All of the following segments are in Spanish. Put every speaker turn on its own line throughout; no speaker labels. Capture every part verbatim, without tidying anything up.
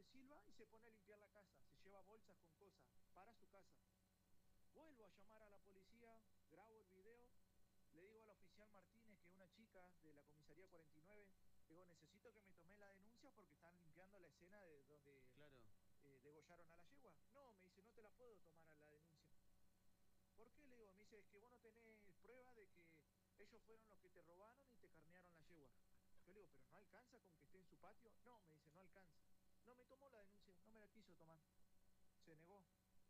silba y se pone a limpiar la casa, se lleva bolsas con cosas para su casa. Vuelvo a llamar a la policía, grabo el video, le digo al oficial Martínez, que es una chica de la comisaría cuarenta y nueve, digo, necesito que me tome la denuncia porque están limpiando la escena de donde
Claro.
eh, degollaron a la yegua. No, me dice, no te la puedo tomar a la denuncia. ¿Por qué? Le digo, me dice, es que vos no tenés prueba de que ellos fueron los que te robaron y te carnearon la yegua. Yo le digo, pero no alcanza con que esté en su patio. No, me dice, no alcanza. No me tomó la denuncia, no me la quiso tomar. Se negó.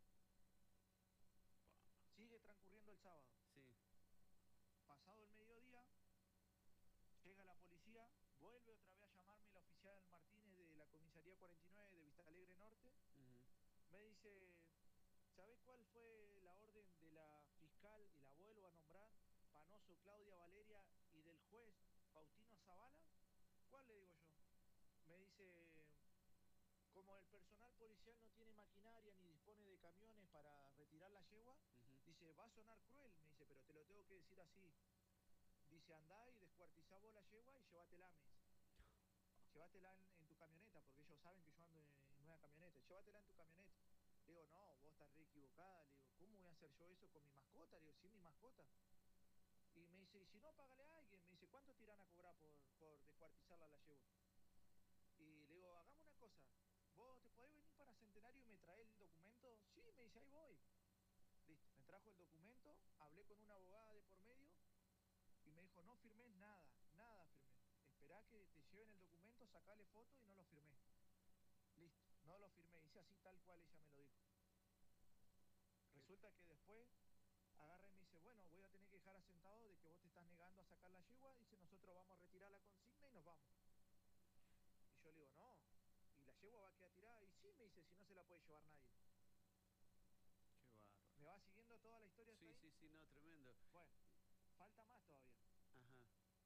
Sigue transcurriendo el sábado.
Sí.
Pasado el mediodía, llega la policía, vuelve otra vez a llamarme la oficial Martínez de la comisaría cuarenta y nueve de Vista Alegre Norte.
Uh-huh.
Me dice, ¿sabés cuál fue la orden de la fiscal, y la vuelvo a nombrar, Panoso Claudia Valeria, y del juez Faustino Zavala? ¿Cuál? Le digo yo. Me dice, como el personal policial no tiene maquinaria ni dispone de camiones para retirar la yegua,
Uh-huh.
dice, va a sonar cruel, me dice, pero te lo tengo que decir así. Dice, andá y descuartizá vos la yegua y llévatela, me dice. Llévatela en, en tu camioneta, porque ellos saben que yo ando en, en una camioneta. Llévatela en tu camioneta. Le digo, no, vos estás re equivocada. Le digo, ¿cómo voy a hacer yo eso con mi mascota? Le digo, sí, mi mascota. Y me dice, y si no, págale a alguien. Me dice, ¿cuánto te irán a cobrar por, por descuartizarla la yegua? Y le digo, hagamos una cosa. ¿Vos te podés venir para Centenario y me traes el documento? Sí, me dice, ahí voy. Listo, me trajo el documento, hablé con una abogada de por medio y me dijo, no firmés nada, nada firmé. Esperá que te lleven el documento, sacale foto y no lo firmé. Listo, no lo firmé, hice así tal cual ella me lo dijo. Resulta que después agarra y me dice, bueno, voy a tener que dejar asentado de que vos te estás negando a sacar la yegua. Dice, nosotros vamos a retirar la consigna y nos vamos. Y yo le digo, no, y la yegua va a quedar tirada. Y sí, me dice, si no se la puede llevar nadie.
Qué bárbaro.
¿Me va siguiendo toda la historia hasta
Sí,
ahí?
sí, sí, no, tremendo.
Bueno, falta más todavía.
Ajá.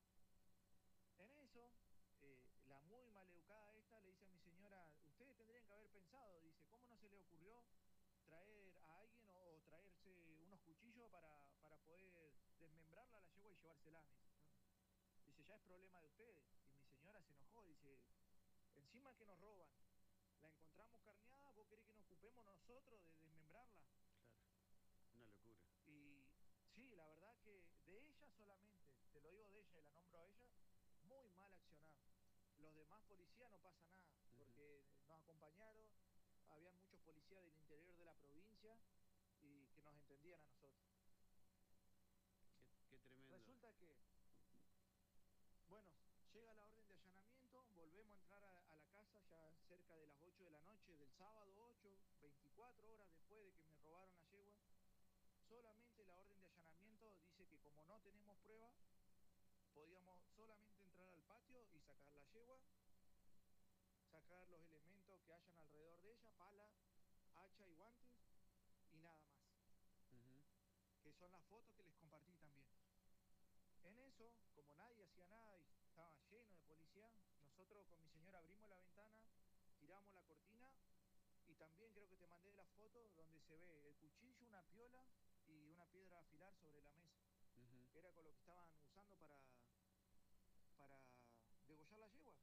En eso, eh, la muy maleducada esta le dice a mi señora, ustedes tendrían que haber pensado, dice, ¿cómo no se le ocurrió traer a alguien o, o traerse unos cuchillos para, para poder desmembrarla a la yegua y llevársela? Me dice, ¿no? Dice, ya es problema de ustedes. Y mi señora se enojó, dice, encima que nos roban, la encontramos carneada, ¿vos querés que nos ocupemos nosotros de desmembrarla?
Claro. Una locura.
Y sí, la verdad que de ella solamente, te lo digo de ella y la nombro a ella, muy mal accionado. Los demás policías no pasa nada,
Uh-huh.
porque nos acompañaron, habían muchos policías del interior de la provincia y que nos entendían a nosotros.
Qué, qué tremendo.
Resulta que, bueno, llega la orden de allanamiento, volvemos a entrar a, a la casa ya cerca de las ocho de la noche del sábado ocho, veinticuatro horas después de que me robaron la yegua. Solamente la orden de allanamiento dice que como no tenemos prueba, podíamos solamente entrar al patio y sacar la yegua, sacar los elementos que hayan alrededor de ella, pala, hacha y guantes, y nada más.
Uh-huh.
Que son las fotos que les compartí también. En eso, como nadie hacía nada y estaba lleno de policía, nosotros con mi señora abrimos la ventana, tiramos la cortina y también creo que te mandé la foto donde se ve el cuchillo, una piola y una piedra a afilar sobre la mesa.
Uh-huh.
Que era con lo que estaban usando para, para degollar la yegua.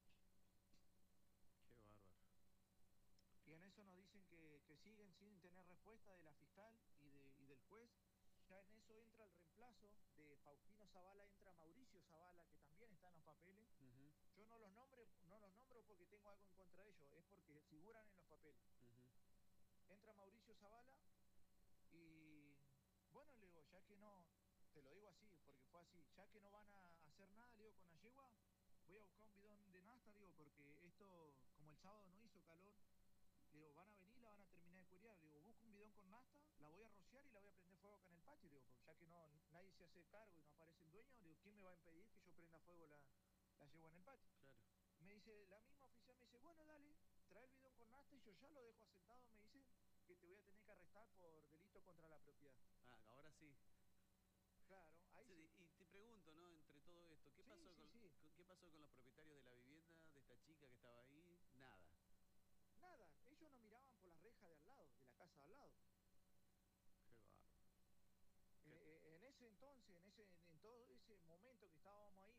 Qué bárbaro.
Y en eso nos dicen que, que siguen sin tener respuesta de la fiscal y, de, y del juez. Ya en eso entra el reemplazo de Faustino Zavala, entra Mauricio Zavala, que también está en los papeles.
Uh-huh.
Yo no los, nombre, no los nombro porque tengo algo en contra de ellos, es porque figuran en los papeles.
Uh-huh.
Entra Mauricio Zavala y, bueno, le digo, ya que no, te lo digo así, porque fue así, ya que no van a hacer nada, le digo, con la yegua, voy a buscar un bidón de nafta, digo, porque esto, como el sábado no hizo calor, le digo, van a venir, la van a terminar de curiar. Le digo, busco un bidón con nafta, la voy a rociar y la voy a prender fuego acá en el patio. Le digo, porque ya que no nadie se hace cargo y no aparece el dueño, le digo, ¿quién me va a impedir que yo prenda fuego la, la yegua en el patio?
Claro.
Me dice, la misma oficial me dice, bueno, dale, trae el bidón con nafta y yo ya lo dejo asentado. Me dice que te voy a tener que arrestar por delito contra la propiedad.
Ah, ahora sí.
Claro, ahí
Sí,
sí.
y te pregunto, ¿no? Entre todo esto, ¿qué
Sí,
pasó
sí,
con,
sí.
con- qué pasó con los propietarios de la vivienda de esta chica que estaba ahí? Nada.
Nada, ellos no miraban por la reja de al lado, de la casa de al lado.
Qué bárbaro. Qué-
Eh, en ese entonces, en, ese, en todo ese momento que estábamos ahí,